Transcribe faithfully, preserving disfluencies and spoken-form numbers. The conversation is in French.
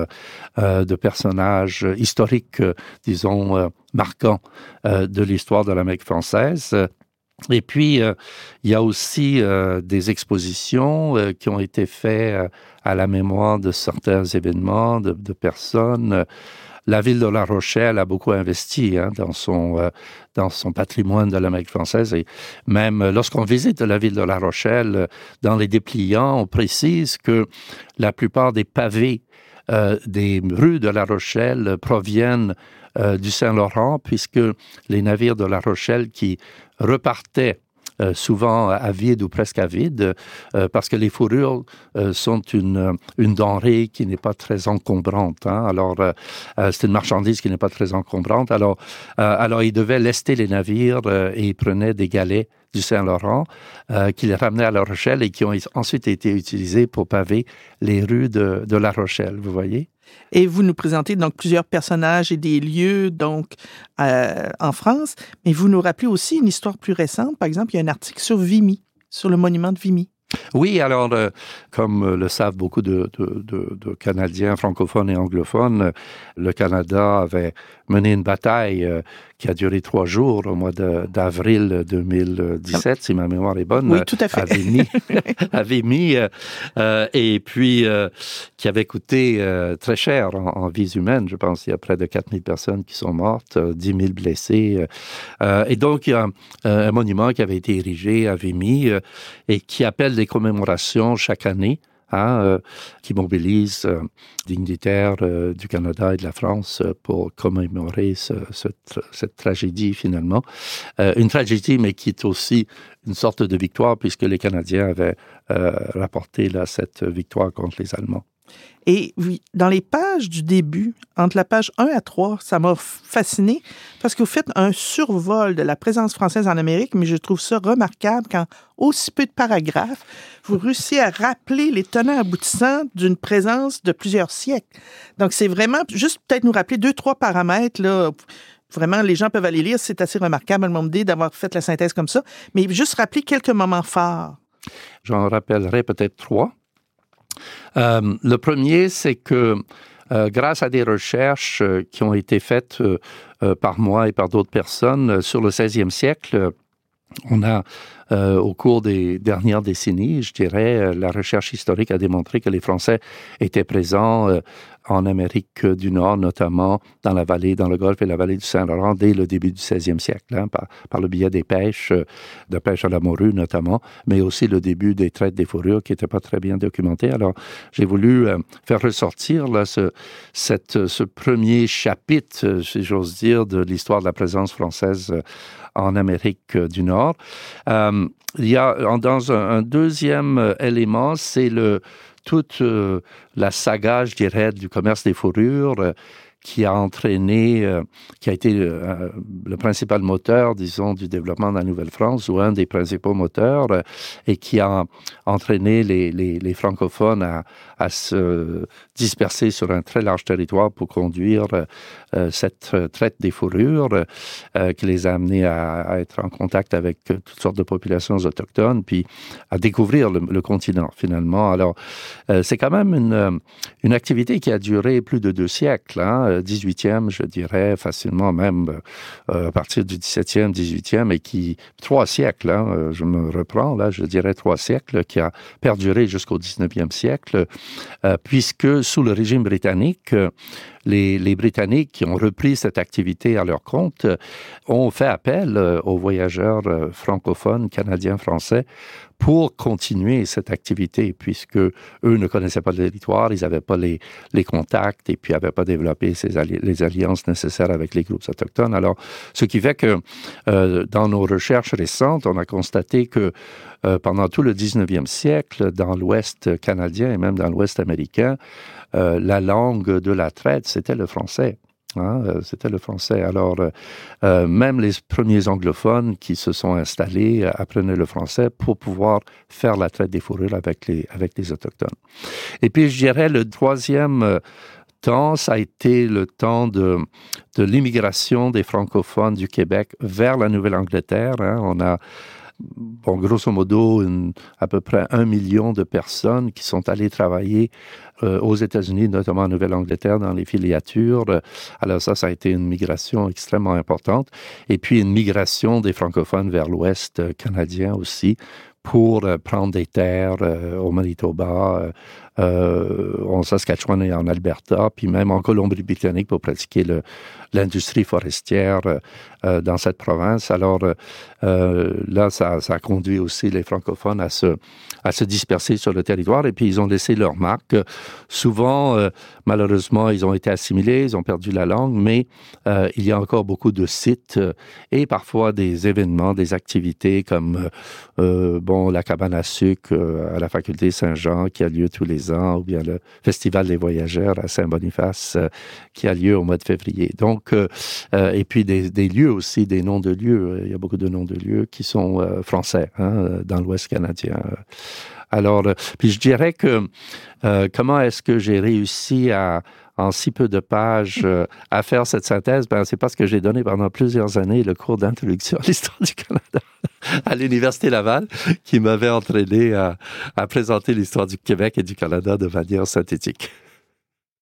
euh, euh, de personnages historiques, euh, disons, euh, marquants euh, de l'histoire de l'Amérique française. Et puis, euh, il y a aussi euh, des expositions euh, qui ont été faites euh, à la mémoire de certains événements, de, de personnes. La ville de La Rochelle a beaucoup investi hein, dans son euh, dans son patrimoine de l'Amérique française. Et même euh, lorsqu'on visite la ville de La Rochelle, euh, dans les dépliants, on précise que la plupart des pavés euh, des rues de La Rochelle proviennent euh, du Saint-Laurent, puisque les navires de La Rochelle qui repartaient Euh, souvent à vide ou presque à vide, euh, parce que les fourrures euh, sont une, une denrée qui n'est pas très encombrante. Hein. Alors, euh, euh, c'est une marchandise qui n'est pas très encombrante. Alors, euh, alors ils devaient lester les navires euh, et ils prenaient des galets du Saint-Laurent euh, qu'ils ramenaient à La Rochelle et qui ont ensuite été utilisés pour paver les rues de, de La Rochelle, vous voyez? Et vous nous présentez donc plusieurs personnages et des lieux donc euh, en France, mais vous nous rappelez aussi une histoire plus récente. Par exemple, il y a un article sur Vimy, sur le monument de Vimy. Oui, alors, euh, comme le savent beaucoup de, de, de, de Canadiens francophones et anglophones, le Canada avait mené une bataille euh, qui a duré trois jours au mois de, d'avril deux mille dix-sept, si ma mémoire est bonne. Oui, tout à fait. À Vimy, à Vimy euh, euh, et puis euh, qui avait coûté euh, très cher en, en vies humaines. Je pense qu'il y a près de quatre mille personnes qui sont mortes, euh, dix mille blessés. Euh, et donc, il y a un, un monument qui avait été érigé à Vimy euh, et qui appelle des commémorations chaque année, hein, euh, qui mobilise euh, dignitaires euh, du Canada et de la France euh, pour commémorer ce, ce, cette tragédie finalement. Euh, une tragédie, mais qui est aussi une sorte de victoire, puisque les Canadiens avaient euh, rapporté là, cette victoire contre les Allemands. Et oui, dans les pages du début, entre la page un à trois, ça m'a fasciné parce que vous faites un survol de la présence française en Amérique, mais je trouve ça remarquable quand, aussi peu de paragraphes, vous réussissez à rappeler les tenants aboutissants d'une présence de plusieurs siècles. Donc, c'est vraiment, juste peut-être nous rappeler deux, trois paramètres, là. Vraiment, les gens peuvent aller lire, c'est assez remarquable, mon idée d'avoir fait la synthèse comme ça, mais juste rappeler quelques moments forts. J'en rappellerai peut-être trois. Euh, le premier, c'est que euh, grâce à des recherches euh, qui ont été faites euh, euh, par moi et par d'autres personnes euh, sur le seizième siècle, on a, euh, au cours des dernières décennies, je dirais, euh, la recherche historique a démontré que les Français étaient présents euh, en Amérique du Nord, notamment dans la vallée, dans le Golfe et la vallée du Saint-Laurent, dès le début du seizième siècle, hein, par, par le biais des pêches, euh, de pêche à la morue notamment, mais aussi le début des traites des fourrures qui n'étaient pas très bien documentées. Alors, j'ai voulu euh, faire ressortir là, ce, cette, ce premier chapitre, euh, si j'ose dire, de l'histoire de la présence française euh, en Amérique du Nord. Euh, il y a dans un, un deuxième élément, c'est le toute euh, la saga, je dirais, du commerce des fourrures euh, qui a entraîné, euh, qui a été euh, le principal moteur, disons, du développement de la Nouvelle-France, ou un des principaux moteurs, euh, et qui a entraîné les, les, les francophones à, à se disperser sur un très large territoire pour conduire euh, cette traite des fourrures, euh, qui les a amenés à, à être en contact avec toutes sortes de populations autochtones, puis à découvrir le, le continent, finalement. Alors, euh, c'est quand même une, une activité qui a duré plus de deux siècles, hein, dix-huitième, je dirais, facilement même euh, à partir du dix-septième, dix-huitième, et qui, trois siècles, hein, je me reprends, là, je dirais trois siècles, qui a perduré jusqu'au dix-neuvième siècle, euh, puisque sous le régime britannique, les, les Britanniques qui ont repris cette activité à leur compte ont fait appel aux voyageurs francophones, canadiens, français, pour continuer cette activité, puisque eux ne connaissaient pas le territoire, ils n'avaient pas les, les contacts et puis n'avaient pas développé ces alli- les alliances nécessaires avec les groupes autochtones. Alors, ce qui fait que euh, dans nos recherches récentes, on a constaté que euh, pendant tout le dix-neuvième siècle, dans l'Ouest canadien et même dans l'Ouest américain, euh, la langue de la traite, c'était le français. Hein, c'était le français. Alors, euh, même les premiers anglophones qui se sont installés apprenaient le français pour pouvoir faire la traite des fourrures avec les, avec les Autochtones. Et puis, je dirais, le troisième temps, ça a été le temps de, de l'immigration des francophones du Québec vers la Nouvelle-Angleterre. Hein. On a bon, grosso modo, une, à peu près un million de personnes qui sont allées travailler euh, aux États-Unis, notamment en Nouvelle-Angleterre, dans les filiatures. Alors ça, ça a été une migration extrêmement importante. Et puis une migration des francophones vers l'Ouest euh, canadien aussi, pour euh, prendre des terres euh, au Manitoba, euh, euh, en Saskatchewan et en Alberta, puis même en Colombie-Britannique pour pratiquer le, l'industrie forestière euh, dans cette province. Alors euh, là, ça, ça a conduit aussi les francophones à se, à se disperser sur le territoire, et puis ils ont laissé leur marque. Souvent, euh, malheureusement, ils ont été assimilés, ils ont perdu la langue, mais euh, il y a encore beaucoup de sites euh, et parfois des événements, des activités comme euh, bon, la cabane à sucre euh, à la faculté Saint-Jean qui a lieu tous les ans, ou bien le Festival des voyageurs à Saint-Boniface euh, qui a lieu au mois de février. Donc, euh, euh, et puis des, des lieux aussi, des noms de lieux. Il y a beaucoup de noms de lieux qui sont euh, français hein, dans l'Ouest canadien. Alors, euh, puis je dirais que euh, comment est-ce que j'ai réussi à en si peu de pages euh, à faire cette synthèse? Ben, c'est parce que j'ai donné pendant plusieurs années le cours d'introduction à l'histoire du Canada à l'Université Laval, qui m'avait entraîné à, à présenter l'histoire du Québec et du Canada de manière synthétique.